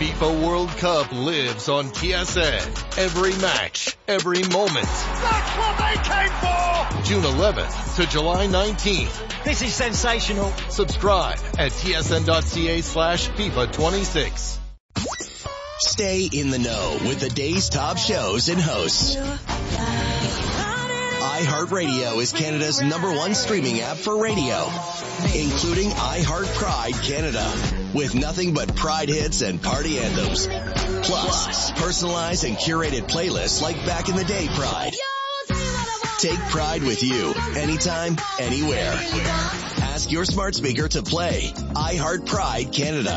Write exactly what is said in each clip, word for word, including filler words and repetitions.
FIFA World Cup lives on T S N. Every match, every moment. That's what they came for! June eleventh to July nineteenth. This is sensational. Subscribe at tsn.ca slash FIFA twenty-six. Stay in the know with the day's top shows and hosts. iHeartRadio is Canada's number one streaming app for radio, including iHeart Pride Canada, with nothing but Pride hits and party anthems. Plus, personalized and curated playlists like Back in the Day Pride. Take Pride with you, anytime, anywhere. Ask your smart speaker to play iHeart Pride Canada.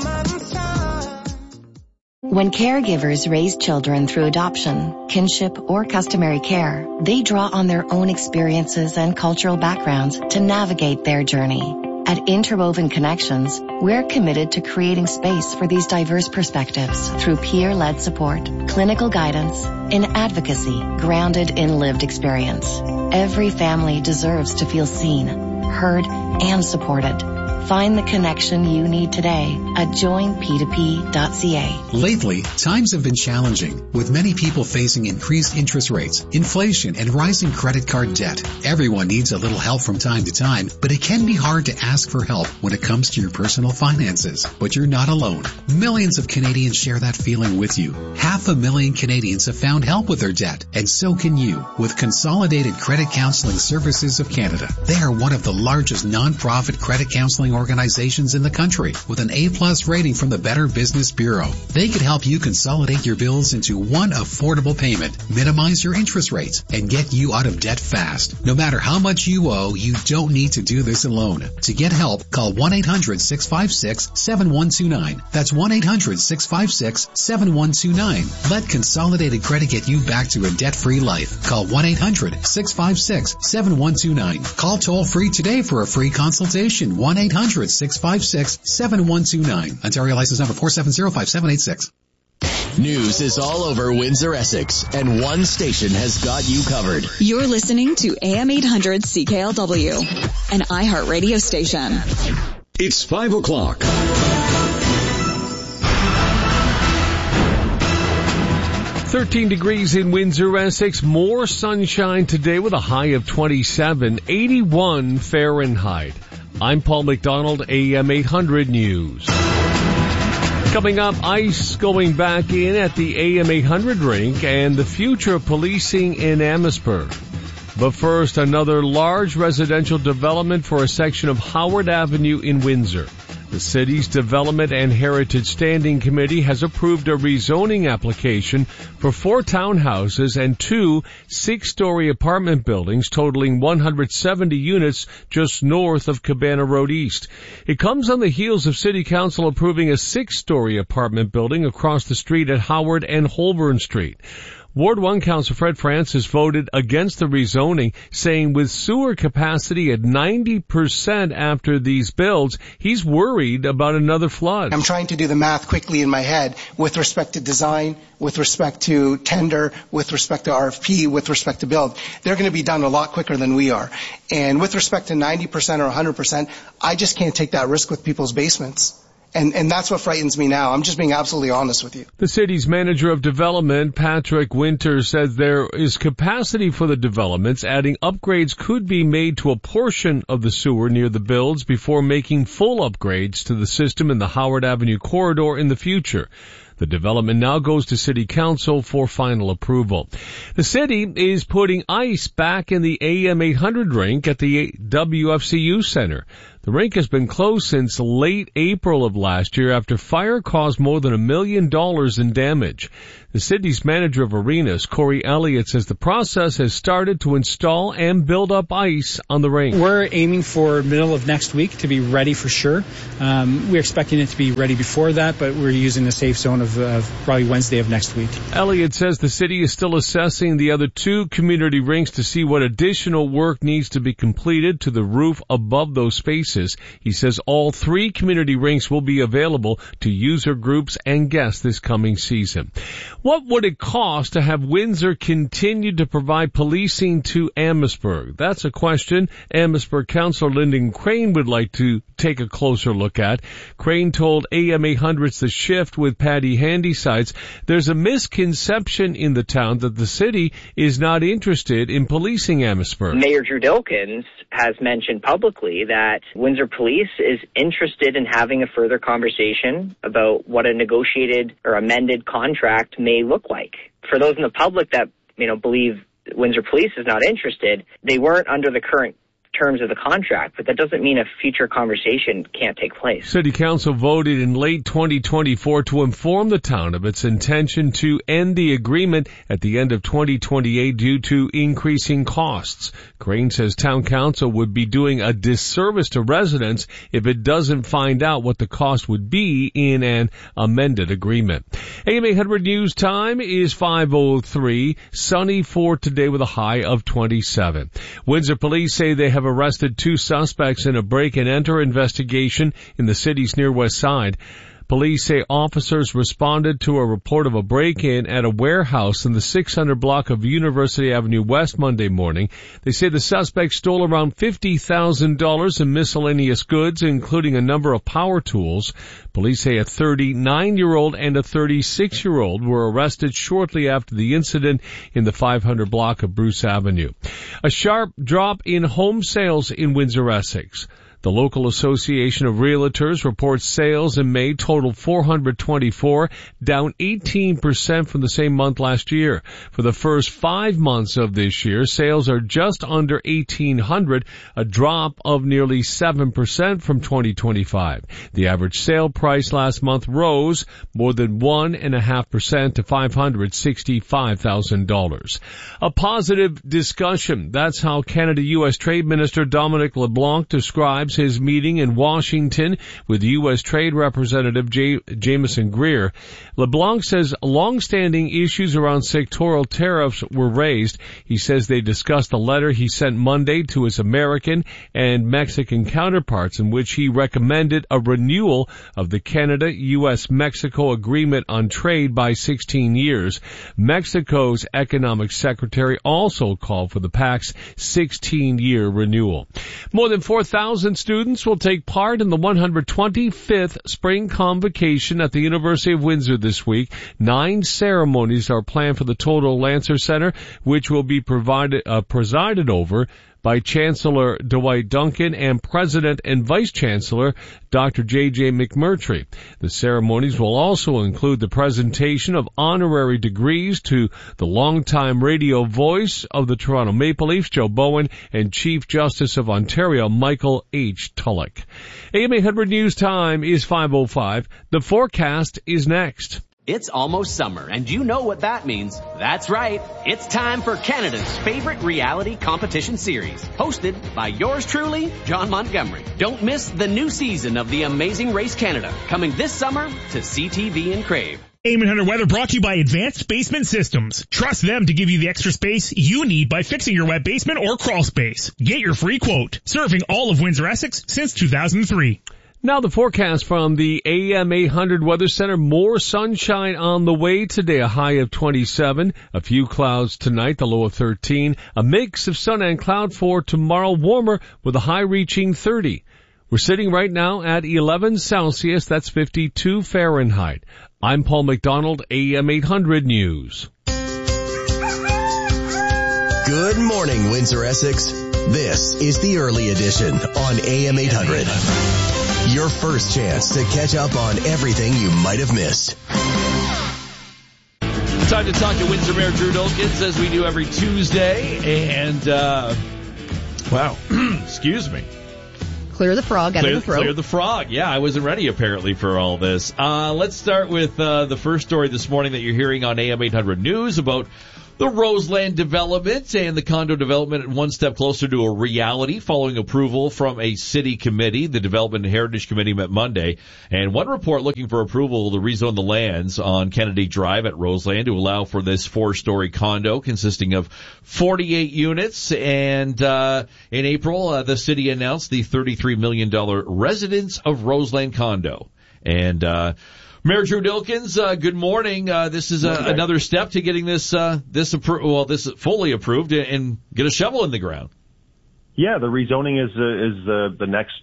When caregivers raise children through adoption, kinship, or customary care, they draw on their own experiences and cultural backgrounds to navigate their journey. At Interwoven Connections, we're committed to creating space for these diverse perspectives through peer-led support, clinical guidance, and advocacy grounded in lived experience. Every family deserves to feel seen, heard, and supported. Find the connection you need today at join p two p dot c a. Lately, times have been challenging, with many people facing increased interest rates, inflation, and rising credit card debt. Everyone needs a little help from time to time, but it can be hard to ask for help when it comes to your personal finances. But you're not alone. Millions of Canadians share that feeling with you. Half a million Canadians have found help with their debt, and so can you with Consolidated Credit Counseling Services of Canada. They are one of the largest non-profit credit counseling organizations in the country with an A-plus rating from the Better Business Bureau. They could help you consolidate your bills into one affordable payment, minimize your interest rates, and get you out of debt fast. No matter how much you owe, you don't need to do this alone. To get help, call one eight hundred six five six seven one two nine. That's one eight hundred six five six seven one two nine. Let Consolidated Credit get you back to a debt-free life. Call one eight hundred six five six seven one two nine. Call toll-free today for a free consultation. one eight hundred six five six seven one two nine. Ontario license number four seven zero five seven eight six. News is all over Windsor, Essex, and one station has got you covered. You're listening to A M eight hundred C K L W, an iHeart radio station. It's five o'clock. thirteen degrees in Windsor, Essex. More sunshine today with a high of twenty-seven, eighty-one Fahrenheit. I'm Paul McDonald, A M eight hundred News. Coming up, ice going back in at the A M eight hundred rink and the future of policing in Amherstburg. But first, another large residential development for a section of Howard Avenue in Windsor. The city's Development and Heritage Standing Committee has approved a rezoning application for four townhouses and two six-story apartment buildings totaling one hundred seventy units just north of Cabana Road East. It comes on the heels of City Council approving a six-story apartment building across the street at Howard and Holborn Street. Ward one Councillor Fred Francis voted against the rezoning, saying with sewer capacity at ninety percent after these builds, he's worried about another flood. I'm trying to do the math quickly in my head with respect to design, with respect to tender, with respect to R F P, with respect to build. They're going to be done a lot quicker than we are. And with respect to ninety percent or one hundred percent, I just can't take that risk with people's basements. And, and that's what frightens me now. I'm just being absolutely honest with you. The city's manager of development, Patrick Winter, says there is capacity for the developments, adding upgrades could be made to a portion of the sewer near the builds before making full upgrades to the system in the Howard Avenue corridor in the future. The development now goes to City Council for final approval. The city is putting ice back in the A M eight hundred rink at the W F C U Center. The rink has been closed since late April of last year after fire caused more than a million dollars in damage. The city's manager of arenas, Corey Elliott, says the process has started to install and build up ice on the rink. We're aiming for middle of next week to be ready for sure. Um, we're expecting it to be ready before that, but we're using the safe zone of uh, probably Wednesday of next week. Elliott says the city is still assessing the other two community rinks to see what additional work needs to be completed to the roof above those spaces. He says all three community rinks will be available to user groups and guests this coming season. What would it cost to have Windsor continue to provide policing to Amherstburg? That's a question Amherstburg Councillor Lyndon Crane would like to take a closer look at. Crane told A M eight hundred's The Shift with Patty Handysides there's a misconception in the town that the city is not interested in policing Amherstburg. Mayor Drew Dilkens has mentioned publicly that Windsor Police is interested in having a further conversation about what a negotiated or amended contract may look like. For those in the public that, you know, believe Windsor Police is not interested, they weren't under the current terms of the contract, but that doesn't mean a future conversation can't take place. City Council voted in late twenty twenty-four to inform the town of its intention to end the agreement at the end of twenty twenty-eight due to increasing costs. Crane says Town Council would be doing a disservice to residents if it doesn't find out what the cost would be in an amended agreement. A M eight hundred News time is five oh three, sunny for today with a high of twenty-seven. Windsor Police say they have arrested two suspects in a break-and-enter investigation in the city's near west side. Police say officers responded to a report of a break-in at a warehouse in the six hundred block of University Avenue West Monday morning. They say the suspects stole around fifty thousand dollars in miscellaneous goods, including a number of power tools. Police say a thirty-nine-year-old and a thirty-six-year-old were arrested shortly after the incident in the five hundred block of Bruce Avenue. A sharp drop in home sales in Windsor, Essex. The local Association of Realtors reports sales in May totaled four hundred twenty-four, down eighteen percent from the same month last year. For the first five months of this year, sales are just under eighteen hundred, a drop of nearly seven percent from twenty twenty-five. The average sale price last month rose more than one point five percent to five hundred sixty-five thousand dollars. A positive discussion. That's how Canada-U S Trade Minister Dominic LeBlanc describes his meeting in Washington with U S Trade Representative J- Jameson Greer. LeBlanc says long-standing issues around sectoral tariffs were raised. He says they discussed a letter he sent Monday to his American and Mexican counterparts in which he recommended a renewal of the Canada-U S Mexico Agreement on Trade by sixteen years. Mexico's economic secretary also called for the pact's sixteen-year renewal. More than four thousand students will take part in the one hundred twenty-fifth Spring Convocation at the University of Windsor this week. Nine ceremonies are planned for the Total Lancer Center, which will be provided, uh, presided over by Chancellor Dwight Duncan and President and Vice Chancellor Doctor J J McMurtry. The ceremonies will also include the presentation of honorary degrees to the longtime radio voice of the Toronto Maple Leafs, Joe Bowen, and Chief Justice of Ontario, Michael H. Tulloch. A M eight hundred News time is five oh five. The forecast is next. It's almost summer, and you know what that means. That's right. It's time for Canada's favorite reality competition series, hosted by yours truly, John Montgomery. Don't miss the new season of The Amazing Race Canada, coming this summer to C T V and Crave. A M eight hundred Weather brought to you by Advanced Basement Systems. Trust them to give you the extra space you need by fixing your wet basement or crawl space. Get your free quote. Serving all of Windsor, Essex since two thousand three. Now the forecast from the A M eight hundred Weather Center. More sunshine on the way today, a high of twenty-seven. A few clouds tonight, the low of thirteen. A mix of sun and cloud for tomorrow, warmer with a high reaching thirty. We're sitting right now at eleven Celsius, that's fifty-two Fahrenheit. I'm Paul McDonald, A M eight hundred News. Good morning, Windsor, Essex. This is the early edition on A M eight hundred. Your first chance to catch up on everything you might have missed. Time to talk to Windsor Mayor Drew Dilkens, as we do every Tuesday. And, uh, wow, excuse me. Clear the frog out clear, of the throat. Clear the frog. Yeah, I wasn't ready, apparently, for all this. Uh, let's start with uh, the first story this morning that you're hearing on A M eight hundred News about the Roseland development and the condo development one step closer to a reality following approval from a city committee. The Development and Heritage Committee met Monday, and one report looking for approval to rezone the lands on Kennedy Drive at Roseland to allow for this four-story condo consisting of forty-eight units. And uh in April, uh, the city announced the thirty-three million dollars Residence of Roseland condo. And uh Mayor Drew Dilkens, uh, good morning. Uh, this is uh, another step to getting this uh, this appro- well, this fully approved and get a shovel in the ground. Yeah, the rezoning is uh, is uh, the next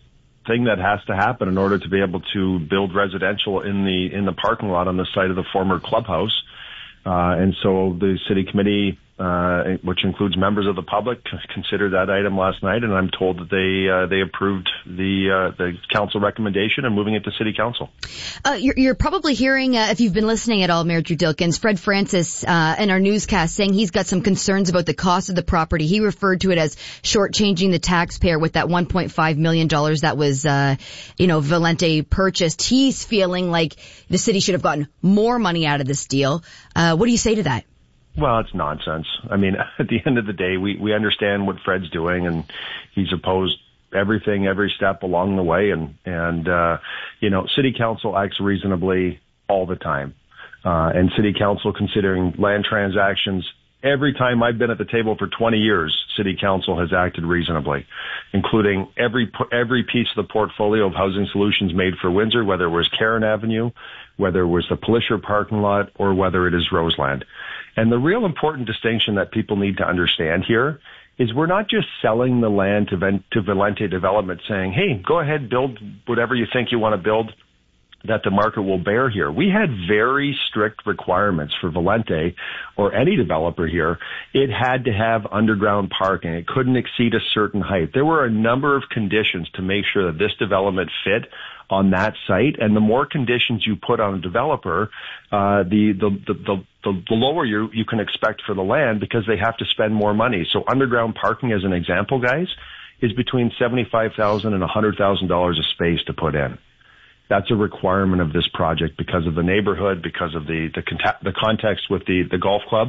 thing that has to happen in order to be able to build residential in the in the parking lot on the site of the former clubhouse. Uh, and so the city committee, uh, which includes members of the public, considered that item last night, and I'm told that they uh, they approved the uh, the council recommendation and moving it to city council. Uh, you're, you're probably hearing, uh, if you've been listening at all, Mayor Drew Dilkens, Fred Francis uh, in our newscast saying he's got some concerns about the cost of the property. He referred to it as shortchanging the taxpayer with that one point five million dollars that was, uh, you know, Valente purchased. He's feeling like the city should have gotten more money out of this deal. Uh, what do you say to that? Well, it's nonsense. I mean, at the end of the day, we, we understand what Fred's doing, and he's opposed everything, every step along the way. And, and, uh, you know, city council acts reasonably all the time. Uh, and city council considering land transactions, every time I've been at the table for twenty years, city council has acted reasonably, including every, every piece of the portfolio of housing solutions made for Windsor, whether it was Karen Avenue, whether it was the Palisher parking lot, or whether it is Roseland. And the real important distinction that people need to understand here is we're not just selling the land to, Ven- to Valente Development saying, hey, go ahead, build whatever you think you want to build that the market will bear here. We had very strict requirements for Valente or any developer here. It had to have underground parking. It couldn't exceed a certain height. There were a number of conditions to make sure that this development fit on that site, and the more conditions you put on a developer, uh, the, the, the, the, the, the lower you, you can expect for the land because they have to spend more money. So underground parking, as an example, guys, is between seventy-five thousand dollars and one hundred thousand dollars a space to put in. That's a requirement of this project because of the neighborhood, because of the, the, conta- the context with the, the golf club.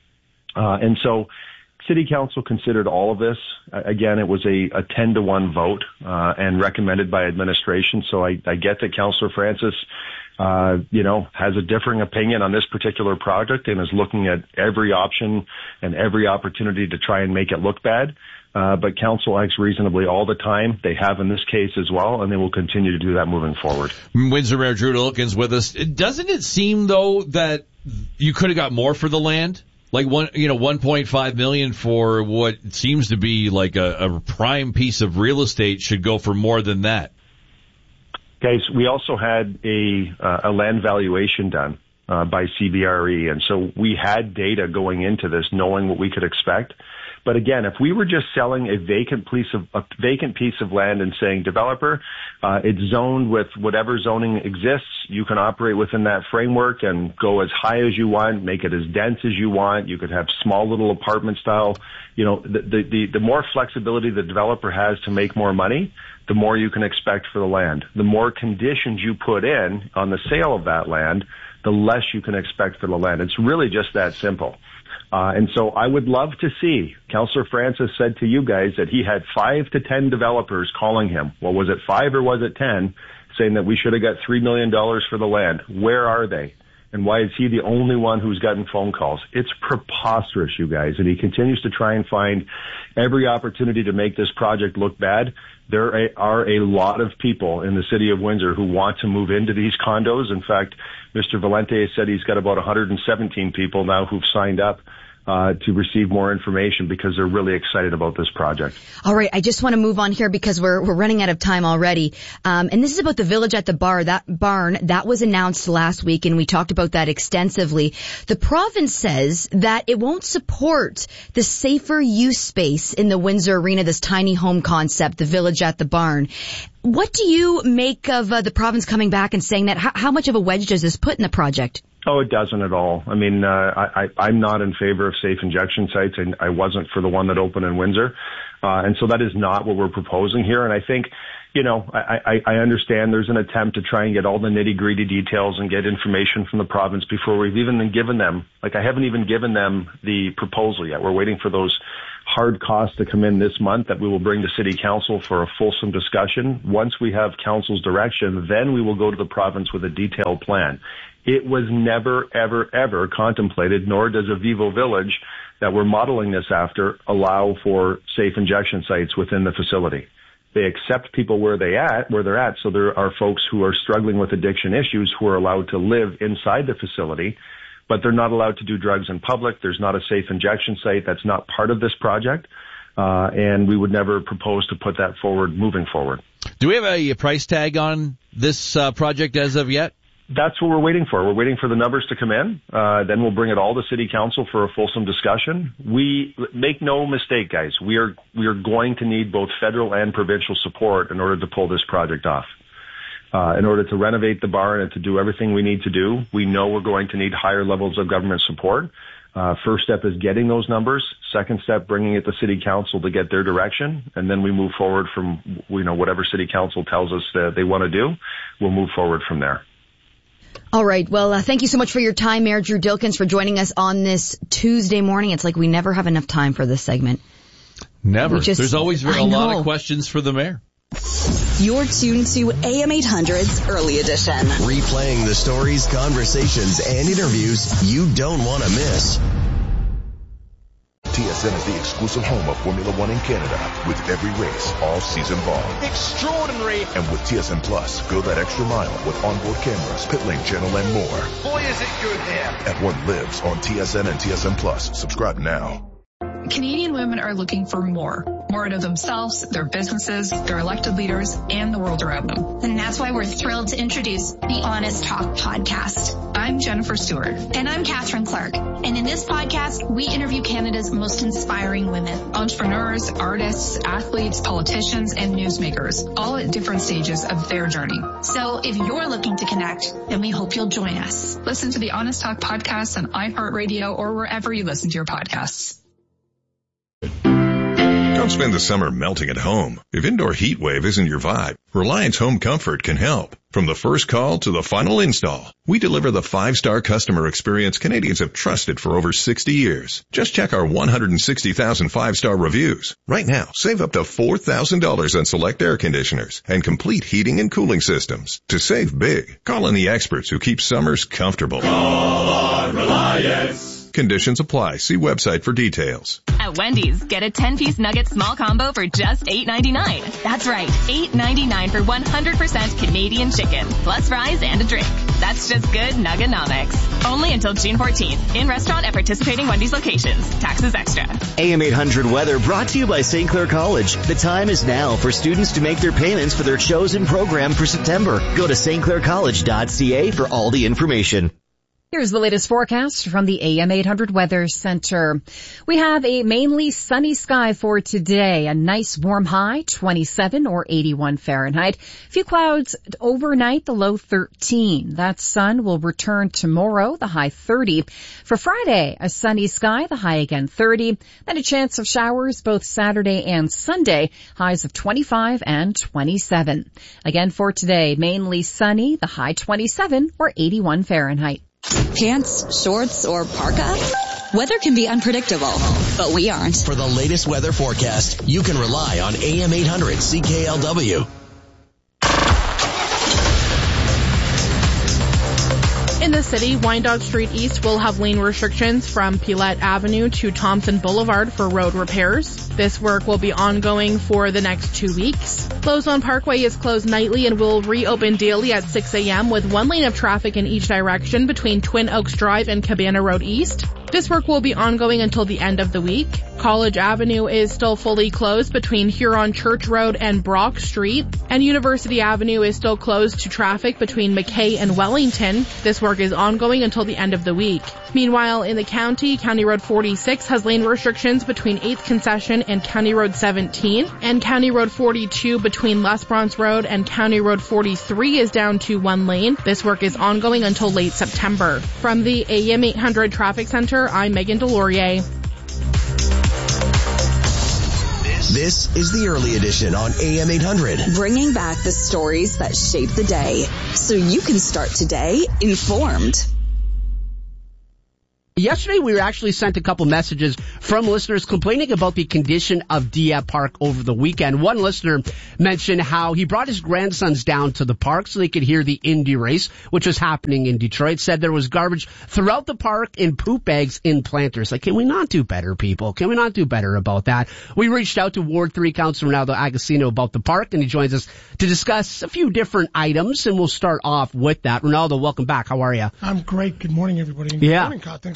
Uh, and so, City Council considered all of this. Uh, again, it was a, a ten to one vote, uh, and recommended by administration. So I, I get that Councillor Francis, uh, you know, has a differing opinion on this particular project and is looking at every option and every opportunity to try and make it look bad. Uh, but council acts reasonably all the time. They have in this case as well, and they will continue to do that moving forward. Windsor Mayor Drew Dilkens with us. Doesn't it seem, though, that you could have got more for the land? Like one, you know, one point five million for what seems to be like a, a prime piece of real estate should go for more than that. Guys, we also had a uh, a land valuation done uh, by C B R E, and so we had data going into this, knowing what we could expect. But again, if we were just selling a vacant piece of a vacant piece of land and saying, developer, uh, it's zoned with whatever zoning exists, you can operate within that framework and go as high as you want, make it as dense as you want. You could have small little apartment style. You know, the the the, the more flexibility the developer has to make more money, the more you can expect for the land. The more conditions you put in on the sale of that land, the less you can expect for the land. It's really just that simple. Uh, and so I would love to see, Councillor Francis said to you guys that he had five to ten developers calling him. Well, was it five or was it ten, saying that we should have got three million dollars for the land? Where are they? And why is he the only one who's gotten phone calls? It's preposterous, you guys. And he continues to try and find every opportunity to make this project look bad. There are a lot of people in the city of Windsor who want to move into these condos. In fact, Mister Valente said he's got about one hundred seventeen people now who've signed up uh, to receive more information because they're really excited about this project. All right, I just want to move on here because we're we're running out of time already. Um, and this is about the Village at the Bar, that barn that was announced last week, and we talked about that extensively. The province says that it won't support the safer use space in the Windsor Arena, this tiny home concept, the Village at the Barn. What do you make of uh, the province coming back and saying that? How, how much of a wedge does this put in the project? Oh, it doesn't at all. I mean, uh, I, I, I'm not in favor of safe injection sites, and I wasn't for the one that opened in Windsor. Uh, and so that is not what we're proposing here. And I think, you know, I, I, I understand there's an attempt to try and get all the nitty-gritty details and get information from the province before we've even given them, like I haven't even given them the proposal yet. We're waiting for those hard costs to come in this month that we will bring to City Council for a fulsome discussion. Once we have Council's direction, then we will go to the province with a detailed plan. It was never, ever, ever contemplated, nor does Avivo Village that we're modeling this after allow for safe injection sites within the facility. They accept people where they at, where they're at, so there are folks who are struggling with addiction issues who are allowed to live inside the facility, but they're not allowed to do drugs in public. There's not a safe injection site. That's not part of this project. Uh, and we would never propose to put that forward moving forward. Do we have a price tag on this uh, project as of yet? That's what we're waiting for. We're waiting for the numbers to come in. Uh, then we'll bring it all to City Council for a fulsome discussion. We make no mistake, guys. We are we are going to need both federal and provincial support in order to pull this project off. Uh, in order to renovate the barn and to do everything we need to do, we know we're going to need higher levels of government support. Uh, first step is getting those numbers. Second step, bringing it to City Council to get their direction. And then we move forward from, you know, whatever City Council tells us that they want to do. We'll move forward from there. All right. Well, uh, thank you so much for your time, Mayor Drew Dilkens, for joining us on this Tuesday morning. It's like we never have enough time for this segment. Never. Just, There's always a lot of questions for the mayor. You're tuned to A M eight hundred's Early Edition. Replaying the stories, conversations, and interviews you don't want to miss. T S N is the exclusive home of Formula One in Canada, with every race all season long. Extraordinary. And with T S N Plus, go that extra mile with onboard cameras, pit lane channel, and more. Boy, is it good here. At what lives on T S N and T S N Plus. Subscribe now. Canadian women are looking for more. More out of themselves, their businesses, their elected leaders, and the world around them. And that's why we're thrilled to introduce the Honest Talk podcast. I'm Jennifer Stewart. And I'm Catherine Clark. And in this podcast, we interview Canada's most inspiring women. Entrepreneurs, artists, athletes, politicians, and newsmakers, all at different stages of their journey. So if you're looking to connect, then we hope you'll join us. Listen to the Honest Talk podcast on iHeartRadio or wherever you listen to your podcasts. Don't spend the summer melting at home. If indoor heat wave isn't your vibe, Reliance Home Comfort can help. From the first call to the final install, we deliver the five-star customer experience Canadians have trusted for over sixty years. Just check our one hundred sixty thousand five-star reviews. Right now, save up to four thousand dollars on select air conditioners and complete heating and cooling systems. To save big, call on the experts who keep summers comfortable. Call on Reliance. Conditions apply. See website for details. At Wendy's, get a ten-piece nugget small combo for just eight ninety-nine. That's right, eight ninety-nine for one hundred percent Canadian chicken, plus fries and a drink. That's just good Nugganomics. Only until June fourteenth. In restaurant at participating Wendy's locations. Taxes extra. A M eight hundred weather brought to you by Saint Clair College. The time is now for students to make their payments for their chosen program for September. Go to s t clair college dot c a for all the information. Here's the latest forecast from the A M eight hundred Weather Center. We have a mainly sunny sky for today. A nice warm high, twenty-seven or eighty-one Fahrenheit. Few clouds overnight, the low thirteen. That sun will return tomorrow, the high thirty. For Friday, a sunny sky, the high again thirty. Then a chance of showers both Saturday and Sunday, highs of twenty-five and twenty-seven. Again for today, mainly sunny, the high twenty-seven or eighty-one Fahrenheit. Pants, shorts, or parka? Weather can be unpredictable, but we aren't. For the latest weather forecast, you can rely on A M eight hundred C K L W. In the city, Wyandotte Street East will have lane restrictions from Pilette Avenue to Thompson Boulevard for road repairs. This work will be ongoing for the next two weeks. Lozone Parkway is closed nightly and will reopen daily at six a.m. with one lane of traffic in each direction between Twin Oaks Drive and Cabana Road East. This work will be ongoing until the end of the week. College Avenue is still fully closed between Huron Church Road and Brock Street, and University Avenue is still closed to traffic between McKay and Wellington. This work is ongoing until the end of the week. Meanwhile, in the county, County Road forty-six has lane restrictions between eighth Concession and County Road seventeen, and County Road forty-two between Les Bronze Road and County Road forty-three is down to one lane. This work is ongoing until late September. From the A M eight hundred Traffic Center, I'm Megan Delorier. This is the early edition on A M eight hundred. Bringing back the stories that shape the day, so you can start today informed. Yesterday, we were actually sent a couple messages from listeners complaining about the condition of Dieppe Park over the weekend. One listener mentioned how he brought his grandsons down to the park so they could hear the Indy race, which was happening in Detroit. Said there was garbage throughout the park and poop bags in planters. Like, can we not do better, people? Can we not do better about that? We reached out to Ward three Councilor Ronaldo Agostino about the park, and he joins us to discuss a few different items, and we'll start off with that. Ronaldo, welcome back. How are you? I'm great. Good morning, everybody. Good yeah. morning, Scott. Thanks for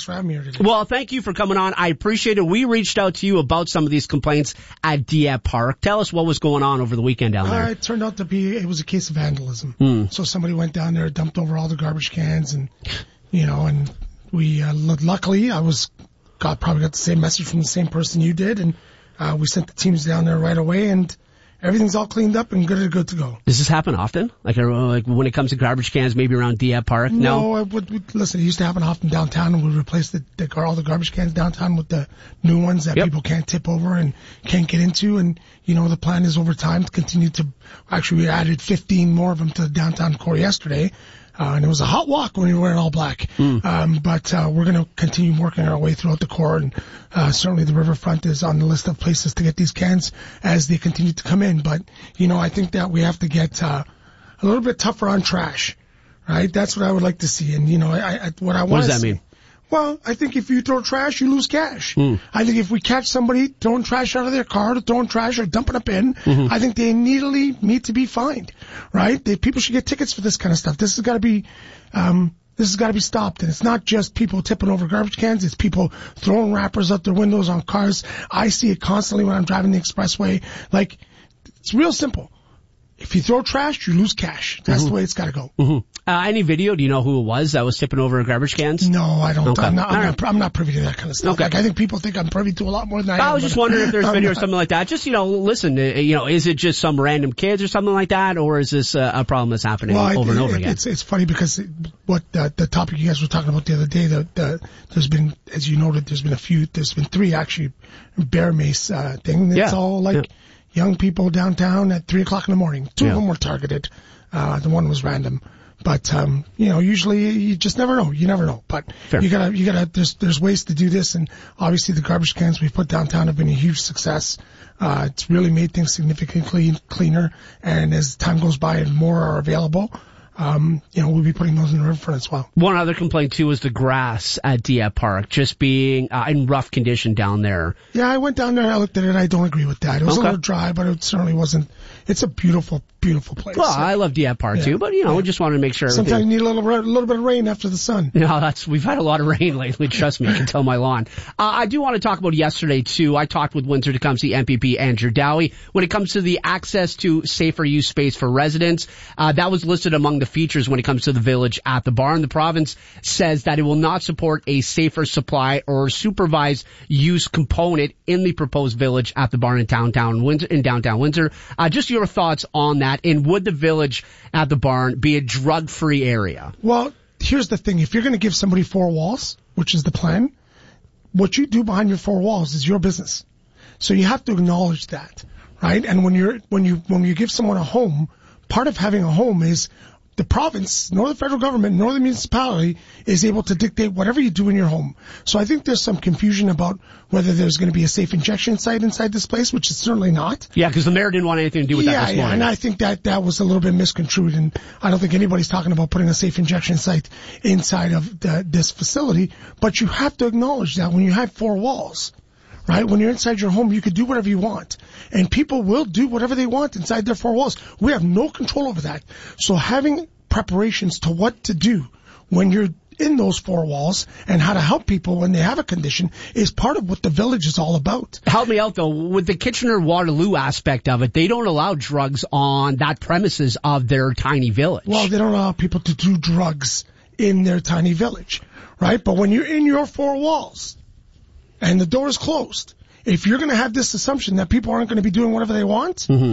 for having me here today. Well, thank you for coming on. I appreciate it. We reached out to you about some of these complaints at Dieppe Park. Tell us what was going on over the weekend down there. Uh, it turned out to be, it was a case of vandalism. Mm. So somebody went down there, dumped over all the garbage cans, and, you know, and we, uh, luckily, I was, got, probably got the same message from the same person you did, and, uh, we sent the teams down there right away, and everything's all cleaned up and good, good to go. Does this happen often? Like, uh, like when it comes to garbage cans, maybe around Dieppe Park? No. No, it would, would, listen, it used to happen often downtown, and we replaced the, the, all the garbage cans downtown with the new ones that yep. people can't tip over and can't get into. And, you know, the plan is over time to continue to, actually we added fifteen more of them to the downtown core yesterday. Uh, and it was a hot walk when we were wearing all black. Mm. Um, but, uh, we're going to continue working our way throughout the core. And, uh, certainly the riverfront is on the list of places to get these cans as they continue to come in. But, you know, I think that we have to get, uh, a little bit tougher on trash, right? That's what I would like to see. And, you know, I, I what I want to What does that see, mean? Well, I think if you throw trash, you lose cash. Mm. I think if we catch somebody throwing trash out of their car, or throwing trash or dumping a bin, Mm-hmm. I think they immediately need to be fined, right? They, people should get tickets for this kind of stuff. This has got to be, um, this has got to be stopped. And it's not just people tipping over garbage cans. It's people throwing wrappers out their windows on cars. I see it constantly when I'm driving the expressway. Like, it's real simple. If you throw trash, you lose cash. That's Mm-hmm. the way it's got to go. Mm-hmm. Uh, any video? Do you know who it was that was tipping over garbage cans? No, I don't. Okay. I'm, not, I'm, All not, I'm not privy to that kind of stuff. Okay. Like, I think people think I'm privy to a lot more than I am. I was just but wondering if there's I'm video or not. something like that. Just, you know, listen, uh, you know, is it just some random kids or something like that, or is this uh, a problem that's happening Well, over it, and over it, again? It's, it's funny because it, what uh, the topic you guys were talking about the other day, the, the, there's been, as you noted, there's been a few, there's been three actually bear mace uh, thing. It's Yeah. all like Yeah. young people downtown at three o'clock in the morning. Two Yeah. of them were targeted. Uh, the one was random. But, um, you know, usually you just never know. You never know. But Fair. you gotta, you gotta, there's, there's ways to do this. And obviously the garbage cans we've put downtown have been a huge success. Uh, it's really made things significantly cleaner. And as time goes by and more are available, um, you know, we'll be putting those in the riverfront as well. One other complaint too is the grass at Dieppe Park just being uh, in rough condition down there. Yeah, I went down there and I looked at it. I don't agree with that. It was Okay. a little dry, but it certainly wasn't. It's a beautiful, beautiful place. Well, I love Dieppe Park Yeah. too, but you know, we just wanted to make sure. everything- Sometimes you need a little, a little bit of rain after the sun. You know, that's, we've had a lot of rain lately, trust me, I can tell my lawn. Uh, I do want to talk about yesterday too. I talked with Windsor-Tecumseh M P P Andrew Dowie. When it comes to the access to safer use space for residents, uh, that was listed among the features when it comes to the village at the barn. The province says that it will not support a safer supply or supervised use component in the proposed village at the barn in downtown Windsor, in downtown Windsor. Uh, just your thoughts on that, and would the village at the barn be a drug-free area? Well, here's the thing. If you're going to give somebody four walls, which is the plan, what you do behind your four walls is your business. So you have to acknowledge that, right? And when you're, when you, when you give someone a home, part of having a home is the province, nor the federal government, nor the municipality is able to dictate whatever you do in your home. So I think there's some confusion about whether there's going to be a safe injection site inside this place, which is certainly not. Yeah, because the mayor didn't want anything to do with yeah, that this yeah, morning. and I think that that was a little bit misconstrued, and I don't think anybody's talking about putting a safe injection site inside of the, this facility. But you have to acknowledge that when you have four walls, right? When you're inside your home, you can do whatever you want. And people will do whatever they want inside their four walls. We have no control over that. So having preparations to what to do when you're in those four walls and how to help people when they have a condition is part of what the village is all about. Help me out though, with the Kitchener-Waterloo aspect of it, they don't allow drugs on that premises of their tiny village. Well, they don't allow people to do drugs in their tiny village, right? But when you're in your four walls and the door is closed, if you're going to have this assumption that people aren't going to be doing whatever they want, mm-hmm.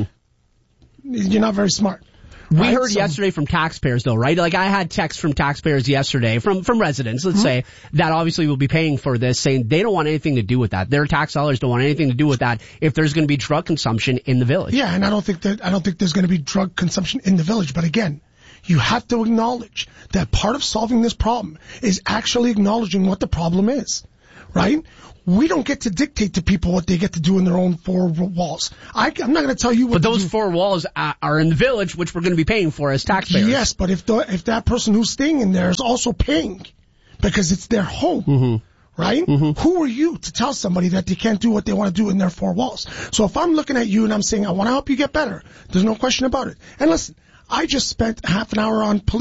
you're not very smart. We right? heard so, yesterday from taxpayers though, right? Like I had texts from taxpayers yesterday, from, from residents, let's mm-hmm. say, that obviously will be paying for this, saying they don't want anything to do with that. Their tax dollars don't want anything to do with that if there's going to be drug consumption in the village. Yeah, and I don't think that, I don't think there's going to be drug consumption in the village, but again, you have to acknowledge that part of solving this problem is actually acknowledging what the problem is, right? We don't get to dictate to people what they get to do in their own four walls. I, I'm not going to tell you what But to those do. four walls are in the village, which we're going to be paying for as taxpayers. Yes, but if the, if that person who's staying in there is also paying because it's their home, mm-hmm. right? Mm-hmm. Who are you to tell somebody that they can't do what they want to do in their four walls? So if I'm looking at you and I'm saying, I want to help you get better, there's no question about it. And listen, I just spent half an hour on Polisher,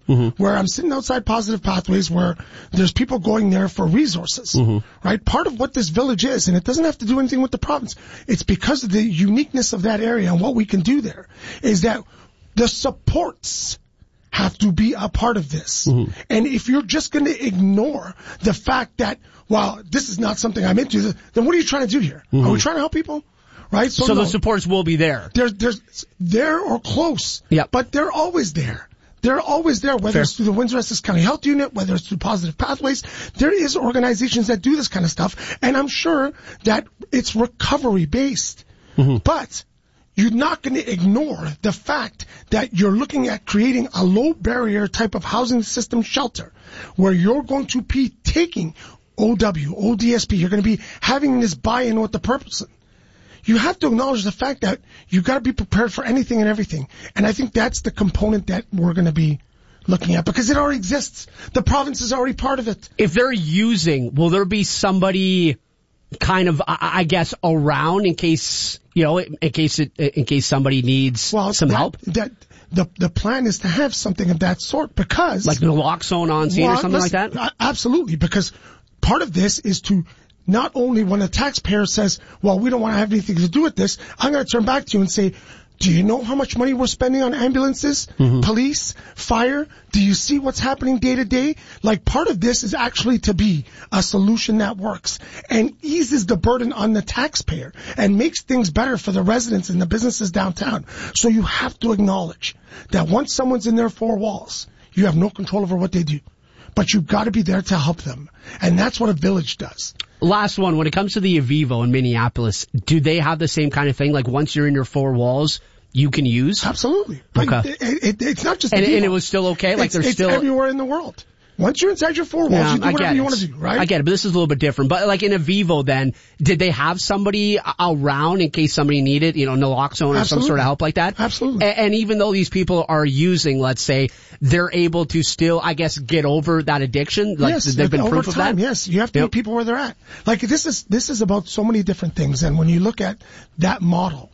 mm-hmm. where I'm sitting outside Positive Pathways, where there's people going there for resources, mm-hmm. right? Part of what this village is, and it doesn't have to do anything with the province, it's because of the uniqueness of that area and what we can do there, is that the supports have to be a part of this. Mm-hmm. And if you're just going to ignore the fact that, well, this is not something I'm into, then what are you trying to do here? Mm-hmm. Are we trying to help people? Right? So, so no, the supports will be there. There's, there's, there or close. Yeah. But they're always there. They're always there, whether Fair. it's through the Windsor Essex County Health Unit, whether it's through Positive Pathways. There is organizations that do this kind of stuff, and I'm sure that it's recovery based. Mm-hmm. But you're not going to ignore the fact that you're looking at creating a low barrier type of housing system shelter where you're going to be taking O W, O D S P. You're going to be having this buy-in with the person. You have to acknowledge the fact that you've got to be prepared for anything and everything. And I think that's the component that we're going to be looking at, because it already exists. The province is already part of it. If they're using, will there be somebody kind of, I guess, around in case, you know, in case it, in case somebody needs well, some that, help? That, the, the plan is to have something of that sort, because... Like naloxone on scene well, or something like that? Absolutely, because part of this is to... Not only when a taxpayer says, well, we don't want to have anything to do with this, I'm going to turn back to you and say, do you know how much money we're spending on ambulances, mm-hmm. police, fire? Do you see what's happening day to day? Like, part of this is actually to be a solution that works and eases the burden on the taxpayer and makes things better for the residents and the businesses downtown. So you have to acknowledge that once someone's in their four walls, you have no control over what they do. But you've got to be there to help them. And that's what a village does. Last one, when it comes to the Avivo in Minneapolis, do they have the same kind of thing? Like, once you're in your four walls, you can use? Absolutely. Okay. It, it, it's not just and, Avivo. And it was still okay? Like, it's, there's it's still... everywhere in the world. Once you're inside your four walls, yeah, you do whatever you want to do, right? I get it, but this is a little bit different. But like in Avivo then, did they have somebody around in case somebody needed, you know, naloxone or Absolutely. some sort of help like that? Absolutely. And, and even though these people are using, let's say, they're able to still, I guess, get over that addiction? Like, yes, they've been over proof time, of that? Yes, you have to yep. meet people where they're at. Like, this is, this is about so many different things. And when you look at that model,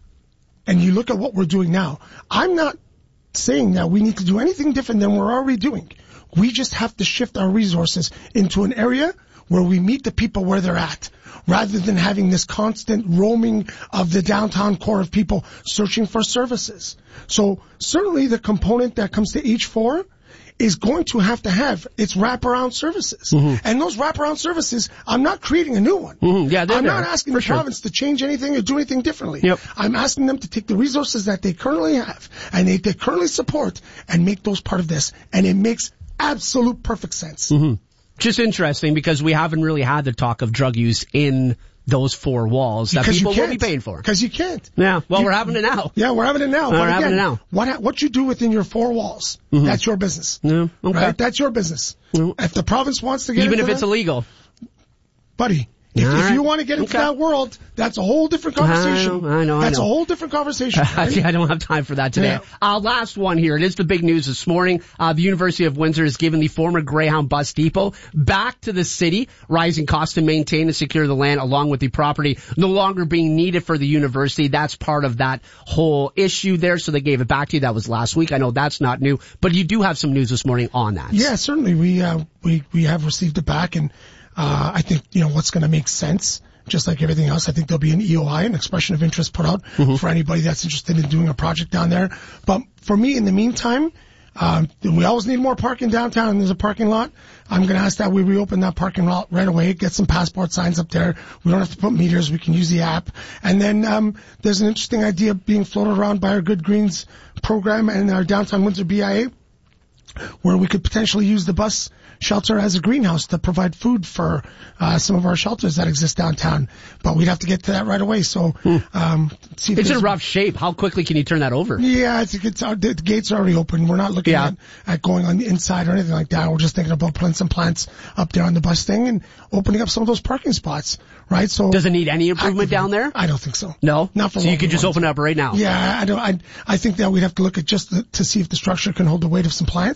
and you look at what we're doing now, I'm not saying that we need to do anything different than we're already doing. We just have to shift our resources into an area where we meet the people where they're at, rather than having this constant roaming of the downtown core of people searching for services. So certainly the component that comes to H four is going to have to have its wraparound services. Mm-hmm. And those wraparound services, I'm not creating a new one. Mm-hmm. Yeah, I'm there, not asking the sure. province to change anything or do anything differently. Yep. I'm asking them to take the resources that they currently have and they, they currently support and make those part of this. And it makes absolute perfect sense. Mm-hmm. Just interesting, because we haven't really had the talk of drug use in those four walls that because people will be paying for. Because you can't. Yeah, well, you, we're having it now. Yeah, we're having it now. We're but having again, it now. What, what you do within your four walls, mm-hmm. that's your business. Yeah, okay. Right? That's your business. Mm-hmm. If the province wants to get Even into if it's that, illegal. Buddy, if, if right. you want to get into okay. that world, that's a whole different conversation. I know, I know. That's I know. a whole different conversation. Right? I don't have time for that today. Yeah. Uh, last one here. It is the big news this morning. Uh, the University of Windsor has given the former Greyhound bus depot back to the city. Rising costs to maintain and secure the land, along with the property no longer being needed for the university. That's part of that whole issue there. So they gave it back to you. That was last week. I know that's not new, but you do have some news this morning on that. Yeah, certainly. We, uh, we, we have received it back, and, uh, I think, you know, what's going to make sense. Just like everything else, I think there'll be an E O I, an expression of interest, put out mm-hmm. for anybody that's interested in doing a project down there. But for me, in the meantime, um, we always need more parking downtown, and there's a parking lot. I'm going to ask that we reopen that parking lot right away, get some passport signs up there. We don't have to put meters. We can use the app. And then um, there's an interesting idea being floated around by our Good Greens program and our Downtown Windsor B I A, where we could potentially use the bus shelter as a greenhouse to provide food for uh, some of our shelters that exist downtown. But we'd have to get to that right away. So, um, see if it's in rough shape. How quickly can you turn that over? Yeah, it's, it's uh, the gates are already open. We're not looking yeah. at, at going on the inside or anything like that. We're just thinking about putting some plants up there on the bus thing and opening up some of those parking spots. Right? So, does it need any improvement I, down there? I don't think so. No, not for. So you could just open it up right now. Yeah, I don't. I I think that we'd have to look at just the, to see if the structure can hold the weight of some plants.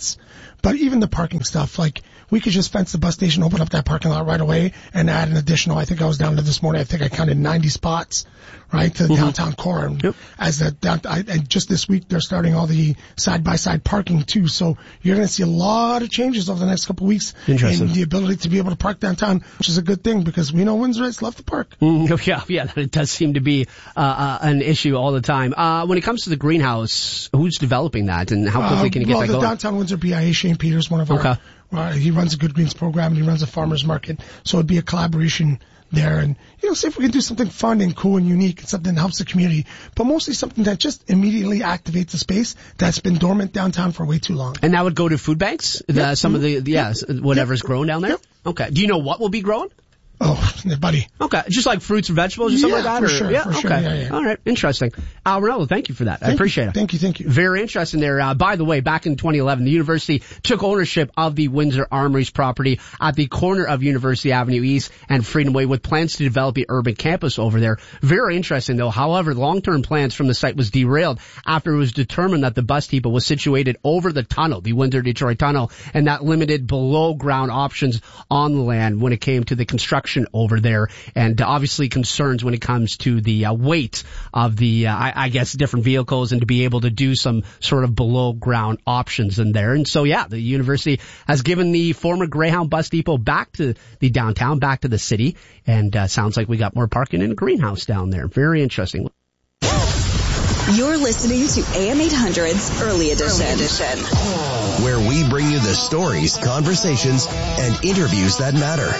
minutes. But even the parking stuff, like, we could just fence the bus station, open up that parking lot right away, and add an additional, I think I was down to this morning, I think I counted ninety spots, right, to the mm-hmm. downtown core. And yep. as the down, I, and just this week, they're starting all the side-by-side parking, too. So you're going to see a lot of changes over the next couple of weeks in the ability to be able to park downtown, which is a good thing, because we know Windsor's love to park. Mm, yeah, yeah, it does seem to be uh, uh, an issue all the time. Uh, when it comes to the greenhouse, who's developing that, and how quickly uh, can you get well, that going? Well, the Downtown Windsor B I A, Shane Peters, one of our... Okay. Uh, he runs a Good Greens program, and he runs a farmer's market. So it'd be a collaboration there, and, you know, see if we can do something fun and cool and unique, and something that helps the community, but mostly something that just immediately activates the space that's been dormant downtown for way too long. And that would go to food banks? Yep. The, some mm-hmm. of the, yeah, yep. whatever's yep. grown down there? Yep. Okay. Do you know what will be growing? Oh, buddy. Okay. Just like fruits and vegetables or something yeah, like that? For or, sure, yeah, for okay. sure. Yeah, yeah. All right. Interesting. Uh, Ronaldo, thank you for that. Thank I appreciate you. it. Thank you, thank you. Very interesting there. Uh, by the way, back in twenty eleven, the university took ownership of the Windsor Armories property at the corner of University Avenue East and Freedom Way, with plans to develop the urban campus over there. Very interesting, though. However, long-term plans from the site was derailed after it was determined that the bus depot was situated over the tunnel, the Windsor-Detroit Tunnel, and that limited below-ground options on the land when it came to the construction over there. And uh, obviously concerns when it comes to the uh, weight of the, uh, I, I guess, different vehicles, and to be able to do some sort of below ground options in there. And so, yeah, the university has given the former Greyhound bus depot back to the downtown, back to the city. And uh, sounds like we got more parking in a greenhouse down there. Very interesting. You're listening to A M eight hundred's Early Edition. Early Edition, where we bring you the stories, conversations, and interviews that matter.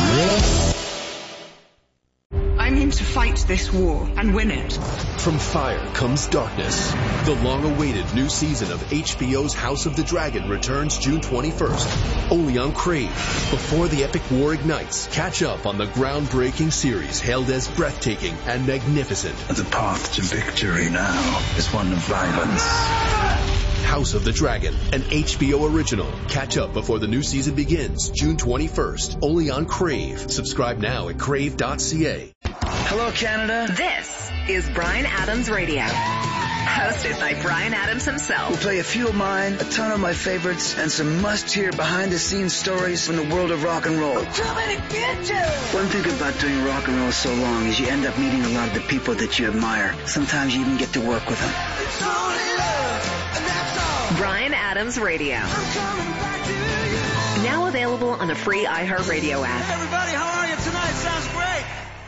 I'm in to fight this war and win it. From fire comes darkness. The long-awaited new season of H B O's House of the Dragon returns June twenty-first, only on Crave. Before the epic war ignites, catch up on the groundbreaking series hailed as breathtaking and magnificent. The path to victory now is one of violence. House of the Dragon, an H B O original. Catch up before the new season begins, June twenty-first, only on Crave. Subscribe now at crave dot c a. Hello, Canada. This is Bryan Adams Radio, hosted by Bryan Adams himself. We'll play a few of mine, a ton of my favorites, and some must-hear behind-the-scenes stories from the world of rock and roll. Too many bitches! One thing about doing rock and roll so long is you end up meeting a lot of the people that you admire. Sometimes you even get to work with them. It's only love, and that's all. Bryan Adams Radio. I'm coming back to you. Now available on the free iHeartRadio app. Hey everybody, how are you tonight? Sounds great.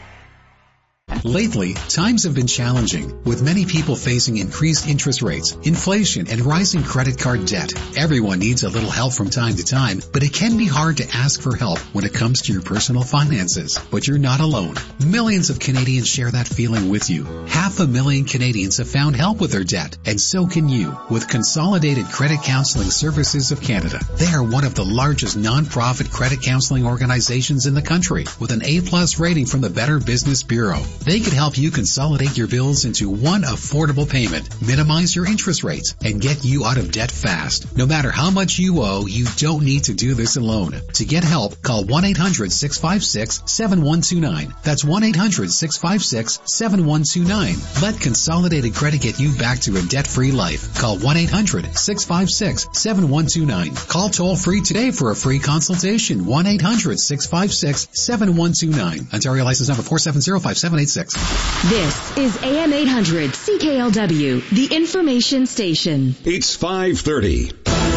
Lately, times have been challenging, with many people facing increased interest rates, inflation, and rising credit card debt. Everyone needs a little help from time to time, but it can be hard to ask for help when it comes to your personal finances. But you're not alone. Millions of Canadians share that feeling with you. Half a million Canadians have found help with their debt, and so can you with Consolidated Credit Counseling Services of Canada. They are one of the largest non-profit credit counseling organizations in the country, with an A plus rating from the Better Business Bureau. They can help you consolidate your bills into one affordable payment, minimize your interest rates, and get you out of debt fast. No matter how much you owe, you don't need to do this alone. To get help, call one eight hundred six five six seven one two nine. That's one eight hundred six five six seven one two nine. Let Consolidated Credit get you back to a debt-free life. Call one eight hundred six five six seven one two nine. Call toll-free today for a free consultation. one eight hundred six five six seven one two nine. Ontario license number four seven zero five seven eight six. This is A M eight hundred C K L W, the information station. It's five thirty.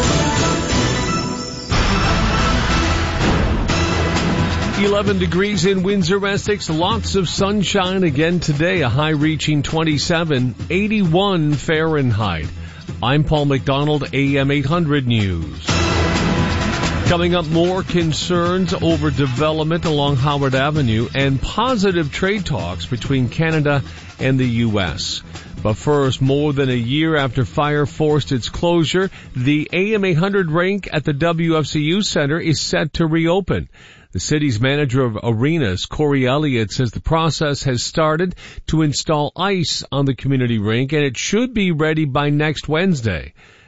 eleven degrees in Windsor, Essex. Lots of sunshine again today. A high reaching twenty-seven, eighty-one Fahrenheit. I'm Paul McDonald, A M eight hundred News. Coming up, more concerns over development along Howard Avenue and positive trade talks between Canada and the U S. But first, more than a year after fire forced its closure, the A M eight hundred rink at the W F C U Center is set to reopen. The city's manager of arenas, Corey Elliott, says the process has started to install ice on the community rink, and it should be ready by next Wednesday.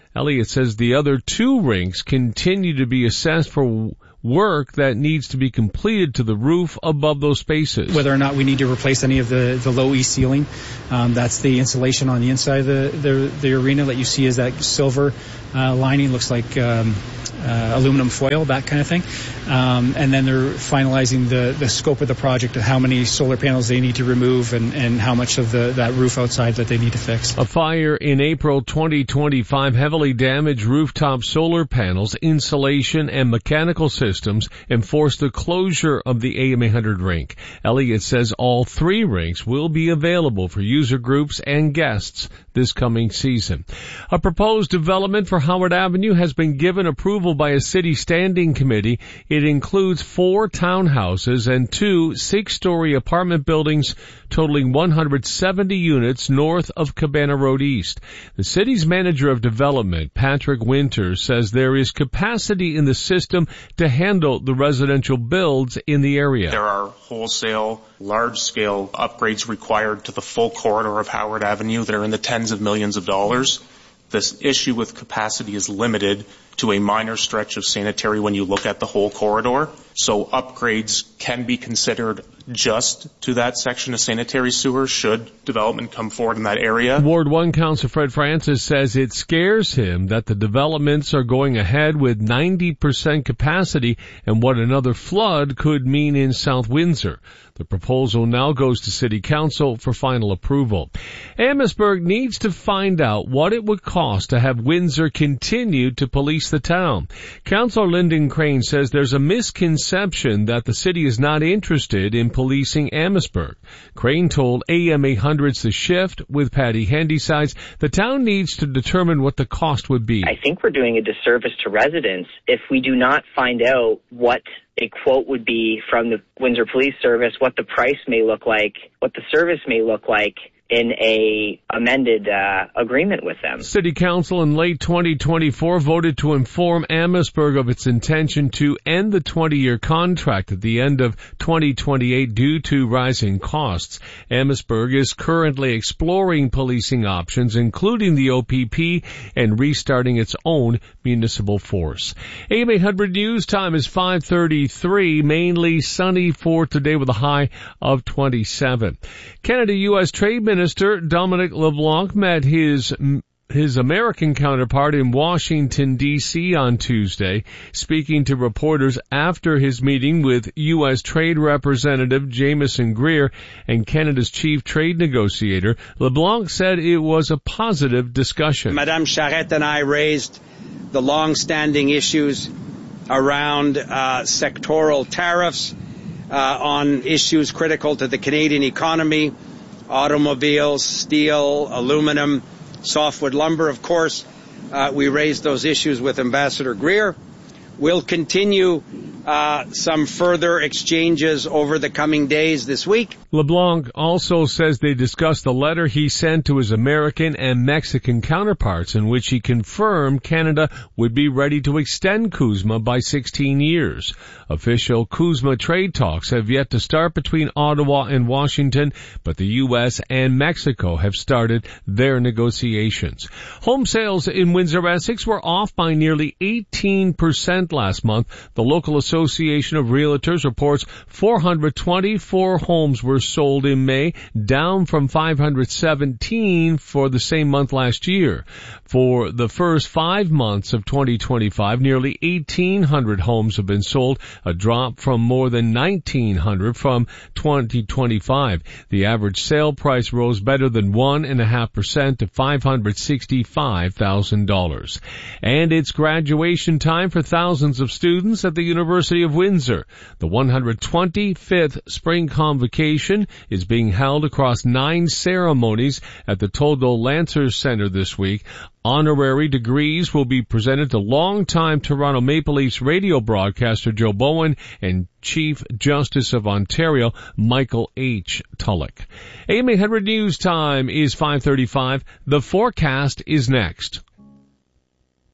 Elliott says the other two rinks continue to be assessed for work that needs to be completed to the roof above those spaces. Whether or not we need to replace any of the, the low E ceiling, um, that's the insulation on the inside of the, the, the arena that you see is that silver uh, lining, looks like um, uh, aluminum foil, that kind of thing. Um, and then they're finalizing the, the scope of the project and how many solar panels they need to remove and, and how much of the, that roof outside that they need to fix. A fire in April twenty twenty-five heavily damaged rooftop solar panels, insulation, and mechanical systems and forced the closure of the A M eight hundred rink. Elliott says all three rinks will be available for user groups and guests this coming season. A proposed development for Howard Avenue has been given approval by a city standing committee. It includes four townhouses and two six-story apartment buildings totaling one hundred seventy units north of Cabana Road East. The city's manager of development, Patrick Winters, says there is capacity in the system to handle the residential builds in the area. There are wholesale, large-scale upgrades required to the full corridor of Howard Avenue that are in the tens of millions of dollars. This issue with capacity is limited to a minor stretch of sanitary when you look at the whole corridor. So upgrades can be considered just to that section of sanitary sewer should development come forward in that area. Ward one Councillor Fred Francis says it scares him that the developments are going ahead with ninety percent capacity and what another flood could mean in South Windsor. The proposal now goes to City Council for final approval. Amherstburg needs to find out what it would cost to have Windsor continue to police the town. Councillor Lyndon Crane says there's a misconception that the city is not interested in policing Amherstburg. Crane told A M eight hundred's The Shift with Patty Handysides the town needs to determine what the cost would be. I think we're doing a disservice to residents if we do not find out what a quote would be from the Windsor Police Service, what the price may look like, what the service may look like in a amended uh, agreement with them. City Council in late twenty twenty-four voted to inform Amherstburg of its intention to end the twenty-year contract at the end of twenty twenty-eight due to rising costs. Amherstburg is currently exploring policing options, including the O P P and restarting its own municipal force. A M eight hundred News time is five thirty-three, mainly sunny for today with a high of twenty-seven. Canada-U S Trade Minister Minister Dominic LeBlanc met his his American counterpart in Washington, D C on Tuesday, speaking to reporters after his meeting with U S Trade Representative Jamieson Greer and Canada's chief trade negotiator. LeBlanc said it was a positive discussion. Madame Charette and I raised the long-standing issues around uh, sectoral tariffs uh, on issues critical to the Canadian economy, automobiles, steel, aluminum, softwood lumber, of course. Uh, we raised those issues with Ambassador Greer. We'll continue uh, some further exchanges over the coming days this week. LeBlanc also says they discussed the letter he sent to his American and Mexican counterparts in which he confirmed Canada would be ready to extend CUSMA by sixteen years. Official CUSMA trade talks have yet to start between Ottawa and Washington, but the U S and Mexico have started their negotiations. Home sales in Windsor-Essex were off by nearly eighteen percent last month. The local Association of Realtors reports four hundred twenty-four homes were sold in May, down from five hundred seventeen for the same month last year. For the first five months of twenty twenty-five, nearly eighteen hundred homes have been sold, a drop from more than nineteen hundred from twenty twenty-five. The average sale price rose better than one point five percent to five hundred sixty-five thousand dollars. And it's graduation time for thousands of students at the University of Windsor. The one hundred twenty-fifth Spring Convocation is being held across nine ceremonies at the Todo Lancers Center this week. Honorary degrees will be presented to longtime Toronto Maple Leafs radio broadcaster Joe Bowen and Chief Justice of Ontario Michael H. Tulloch. A M eight hundred News time is five thirty-five. The forecast is next.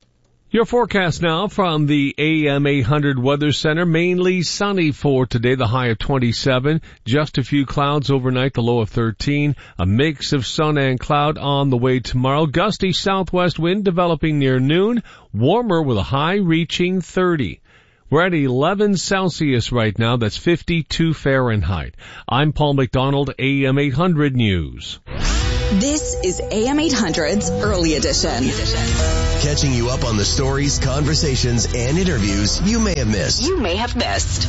Your forecast now from the A M eight hundred Weather Center. Mainly sunny for today, the high of twenty-seven. Just a few clouds overnight, the low of thirteen. A mix of sun and cloud on the way tomorrow. Gusty southwest wind developing near noon. Warmer with a high reaching thirty. We're at eleven Celsius right now. That's fifty-two Fahrenheit. I'm Paul McDonald, A M eight hundred News. This is A M eight hundred's Early Edition. Catching you up on the stories, conversations, and interviews you may have missed. You may have missed.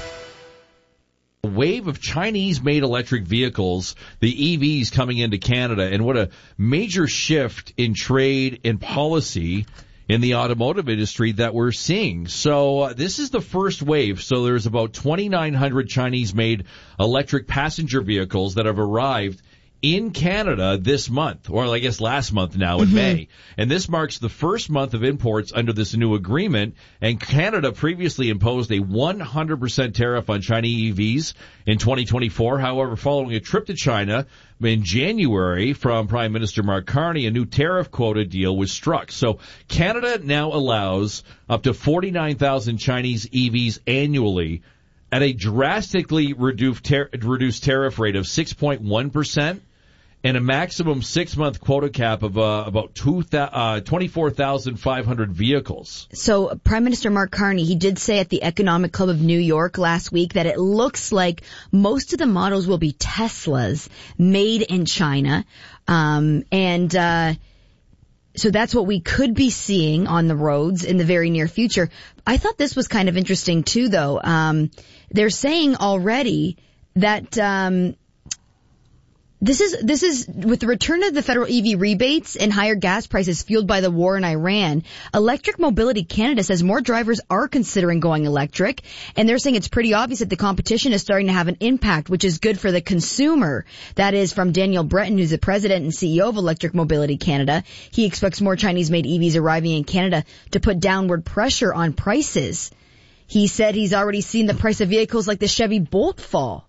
A wave of Chinese-made electric vehicles, the E Vs coming into Canada, and what a major shift in trade and policy in the automotive industry that we're seeing. So uh, this is the first wave. So there's about twenty-nine hundred Chinese-made electric passenger vehicles that have arrived in Canada this month, or I guess last month now in mm-hmm. May. And this marks the first month of imports under this new agreement. And Canada previously imposed a one hundred percent tariff on Chinese E Vs in twenty twenty-four. However, following a trip to China in January from Prime Minister Mark Carney, a new tariff quota deal was struck. So Canada now allows up to forty-nine thousand Chinese E Vs annually at a drastically reduced, tar- reduced tariff rate of six point one percent. And a maximum six-month quota cap of uh, about two, uh, twenty-four thousand five hundred vehicles. So Prime Minister Mark Carney, he did say at the Economic Club of New York last week that it looks like most of the models will be Teslas made in China. Um, and uh, so that's what we could be seeing on the roads in the very near future. I thought this was kind of interesting, too, though. Um, they're saying already that um, – This is, this is, with the return of the federal E V rebates and higher gas prices fueled by the war in Iran, Electric Mobility Canada says more drivers are considering going electric, and they're saying it's pretty obvious that the competition is starting to have an impact, which is good for the consumer. That is from Daniel Breton, who's the president and C E O of Electric Mobility Canada. He expects more Chinese-made E Vs arriving in Canada to put downward pressure on prices. He said he's already seen the price of vehicles like the Chevy Bolt fall.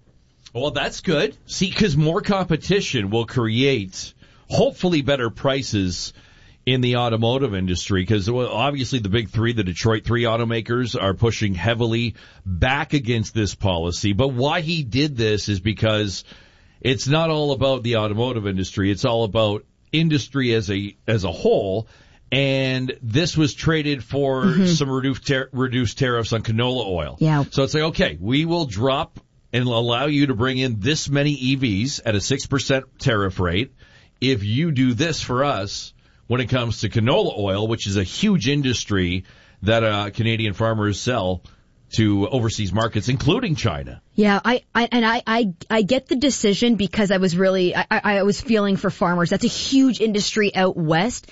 Well, that's good. See, because more competition will create, hopefully, better prices in the automotive industry. Because well, obviously the big three, the Detroit three automakers, are pushing heavily back against this policy. But why he did this is because it's not all about the automotive industry. It's all about industry as a as a whole. And this was traded for mm-hmm. some reduced, tar- reduced tariffs on canola oil. Yeah. So it's like, okay, we will drop and allow you to bring in this many E Vs at a six percent tariff rate if you do this for us when it comes to canola oil, which is a huge industry that uh, Canadian farmers sell to overseas markets, including China. Yeah, I, I and I, I, I get the decision because I was really, I, I was feeling for farmers. That's a huge industry out west.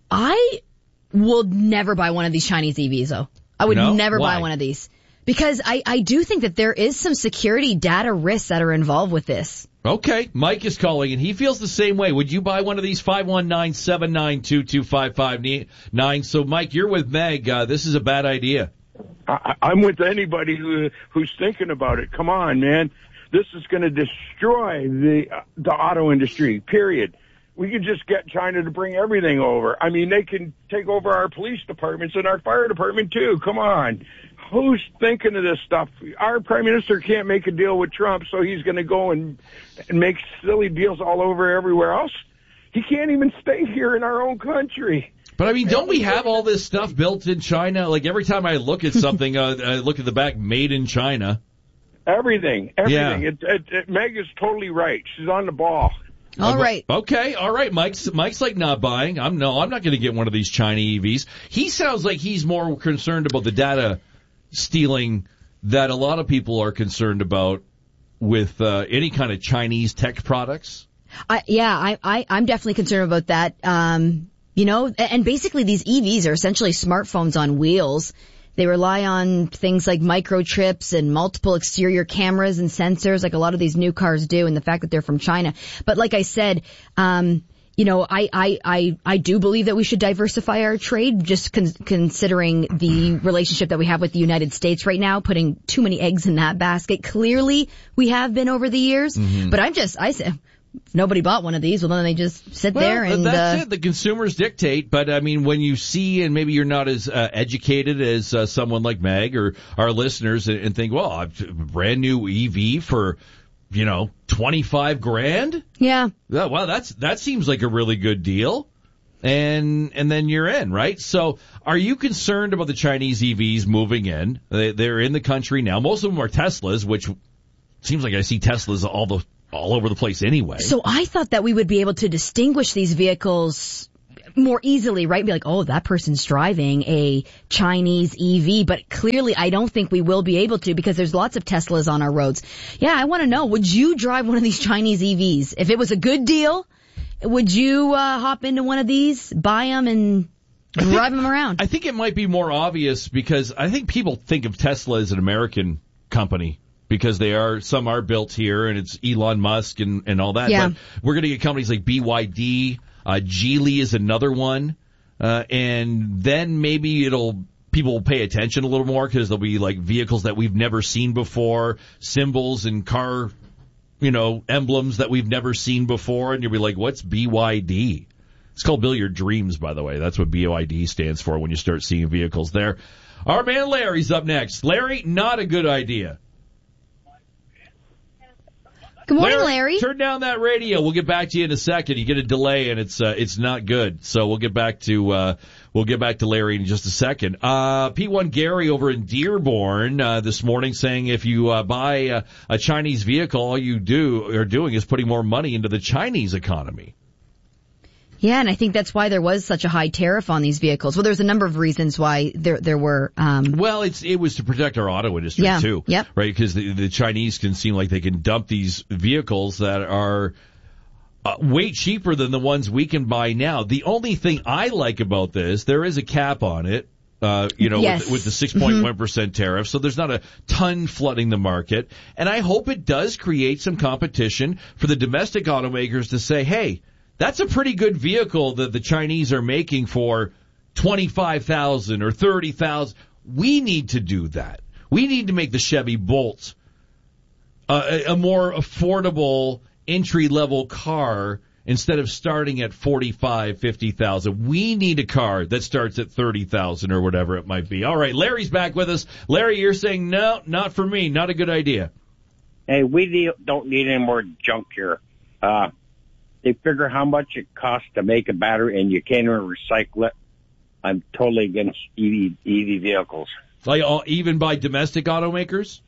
I will never buy one of these Chinese E Vs, though. I would no? never Why? buy one of these. Because I, I do think that there is some security data risks that are involved with this. Okay, Mike is calling, and he feels the same way. Would you buy one of these? five one nine, seven nine two, two five five nine. So, Mike, you're with Meg. Uh, this is a bad idea. I, I'm with anybody who who's thinking about it. Come on, man. This is going to destroy the uh, the auto industry, period. We could just get China to bring everything over. I mean, they can take over our police departments and our fire department, too. Come on. Who's thinking of this stuff? Our prime minister can't make a deal with Trump, so he's going to go and, and make silly deals all over everywhere else. He can't even stay here in our own country. But, I mean, don't we have all this stuff built in China? Like, every time I look at something, uh, I look at the back, made in China. Everything. Everything. Yeah. It, it, it, Meg is totally right. She's on the ball. All right. Okay, all right. Mike's Mike's like not buying. I'm no, I'm not going to get one of these Chinese E Vs. He sounds like he's more concerned about the data stealing that a lot of people are concerned about with uh, any kind of Chinese tech products. I, yeah, I, I, I'm definitely concerned about that. Um, you know, and basically these E Vs are essentially smartphones on wheels. They rely on things like microchips and multiple exterior cameras and sensors like a lot of these new cars do, and the fact that they're from China. But like I said, um, you know, I, I, I, I do believe that we should diversify our trade, just con- considering the relationship that we have with the United States right now, putting too many eggs in that basket. Clearly, we have been over the years. Mm-hmm. But I'm just, I say, if nobody bought one of these, well, then they just sit Well, there and that's uh, it. The consumers dictate. But I mean, when you see, and maybe you're not as uh, educated as uh, someone like Meg or our listeners, and, and think, well, a brand new E V for, you know, twenty-five grand. Yeah. Yeah, well, that's that seems like a really good deal. And and then you're in, right? So are you concerned about the Chinese E Vs moving in? They, they're in the country now. Most of them are Teslas, which seems like I see Teslas all the all over the place anyway. So I thought that we would be able to distinguish these vehicles more easily, right? Be like, oh, that person's driving a Chinese E V, but clearly I don't think we will be able to because there's lots of Teslas on our roads. Yeah, I want to know, would you drive one of these Chinese E Vs? If it was a good deal, would you uh, hop into one of these, buy them, and drive them around? I think it might be more obvious because I think people think of Tesla as an American company because they are, some are built here and it's Elon Musk and, and all that. Yeah. But we're going to get companies like B Y D, uh, Geely is another one. Uh, and then maybe it'll, people will pay attention a little more because there'll be like vehicles that we've never seen before, symbols and car, you know, emblems that we've never seen before, and you'll be like, what's B Y D? It's called Build Your Dreams, by the way. That's what B Y D stands for when you start seeing vehicles there. Our man Larry's up next. Larry, not a good idea. Good morning, Larry, Larry. Turn down that radio. We'll get back to you in a second. You get a delay, and it's uh, it's not good. So we'll get back to uh, we'll get back to Larry in just a second. Uh, P one Gary over in Dearborn uh, this morning saying if you uh, buy a, a Chinese vehicle, all you do are doing is putting more money into the Chinese economy. Yeah, and I think that's why there was such a high tariff on these vehicles. Well, there's a number of reasons why there there were. Um, well, it's it was to protect our auto industry yeah, too, yep. right? Because the, the Chinese can seem like they can dump these vehicles that are uh, way cheaper than the ones we can buy now. The only thing I like about this, there is a cap on it. Uh, you know, yes. with, with the six point one percent mm-hmm. tariff. So there's not a ton flooding the market. And I hope it does create some competition for the domestic automakers to say, hey, that's a pretty good vehicle that the Chinese are making for twenty-five thousand dollars or thirty thousand dollars. We need to do that. We need to make the Chevy Bolt uh, a, a more affordable entry-level car instead of starting at forty-five, fifty thousand. We need a car that starts at thirty thousand or whatever it might be. All right, Larry's back with us. Larry, you're saying no, not for me, not a good idea. Hey, we need, don't need any more junk here. Uh, they figure how much it costs to make a battery and you can't even recycle it. I'm totally against E V, E V vehicles. Like all, even by domestic automakers?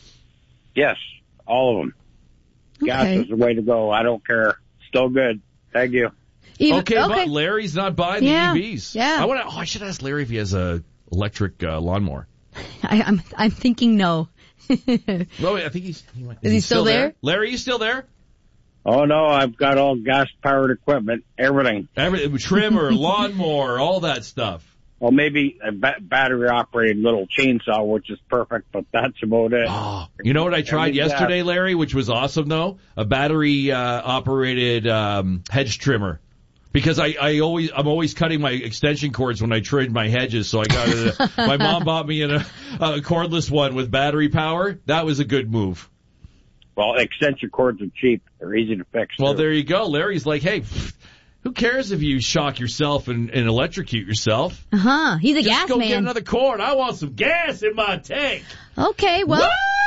Yes, all of them. Okay. Gas is the way to go. I don't care. Still good. Thank you. Even, okay, okay, but Larry's not buying yeah, the E Vs. Yeah. I want to. Oh, I should ask Larry if he has a electric uh, lawnmower. I, I'm I'm thinking no. Well, wait, I think he's. He might, is, is he still, still there? there? Larry, you still there? Oh no, I've got all gas-powered equipment, everything. Everything, trimmer, lawnmower, all that stuff. Well, maybe a ba- battery-operated little chainsaw, which is perfect, but that's about it. Oh, you know what I tried yesterday, Larry, which was awesome, though? A battery-operated uh, um, hedge trimmer. Because I, I always, I'm always cutting my extension cords when I trim my hedges, so I got it. My mom bought me a, a cordless one with battery power. That was a good move. Well, extension cords are cheap. They're easy to fix. Well, too. there you go. Larry's like, hey, who cares if you shock yourself and, and electrocute yourself? Uh-huh. He's a Just gas go man. Get another cord. I want some gas in my tank. Okay, well.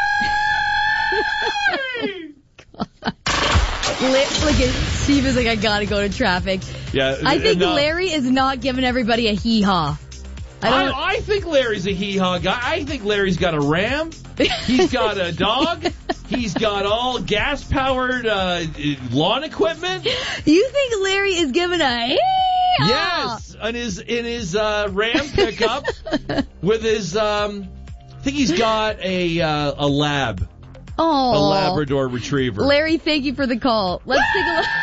Look at Steve is like, I gotta go to traffic. Yeah, I think no. Larry is not giving everybody a hee-haw. I, don't... I, I think Larry's a hee-haw guy. I think Larry's got a Ram. He's got a dog. He's got all gas-powered uh, lawn equipment. You think Larry is giving a hee-haw? Yes, in his in his uh, Ram pickup with his. Um, I think he's got a uh, a lab. Oh, a Labrador Retriever. Larry, thank you for the call. Let's take a look.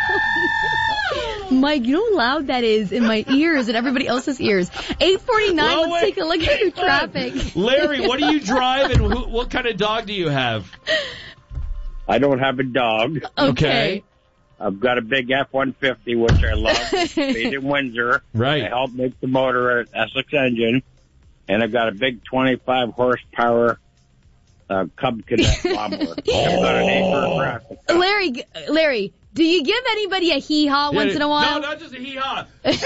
Mike, you know how loud that is in my ears and everybody else's ears. eight forty-nine, well, let's wait, take a look at your traffic. Larry, what do you drive and who, what kind of dog do you have? I don't have a dog. Okay. I've got a big F one fifty, which I love. It's made in Windsor. Right. I helped make the motor at Essex Engine. And I've got a big twenty-five horsepower Uh, Cub Cadet lawnmower. Oh. About an acre of grass. Larry, Larry, Do you give anybody a hee-haw Yeah, once in a while? No, not just a hee-haw.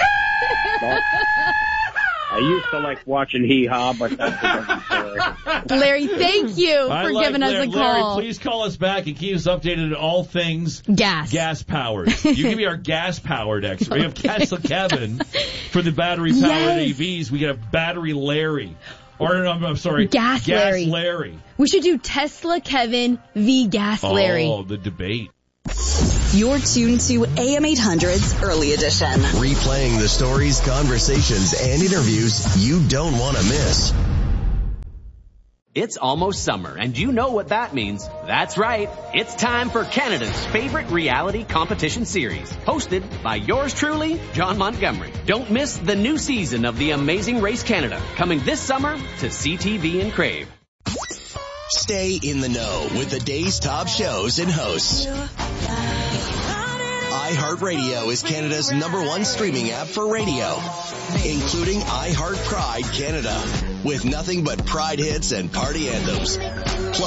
I used to like watching Hee Haw, but that's a different story. Larry, thank you I for like giving Larry. us a call. Larry, please call us back and keep us updated on all things gas. Gas powered. You give me our gas powered expert. We have Tesla Kevin for the battery powered Yes. A Vs. We have Battery Larry. Or no, I'm, I'm sorry, Gas Larry. Larry. We should do Tesla Kevin v. Gas Larry. Oh, the debate. You're tuned to A M eight hundred's Early Edition. Replaying the stories, conversations, and interviews you don't want to miss. It's almost summer, and you know what that means. That's right. It's time for Canada's favorite reality competition series, hosted by yours truly, John Montgomery. Don't miss the new season of The Amazing Race Canada, coming this summer to C T V and Crave. Stay in the know with the day's top shows and hosts. iHeartRadio is Canada's number one streaming app for radio, including iHeart Pride Canada, with nothing but pride hits and party anthems.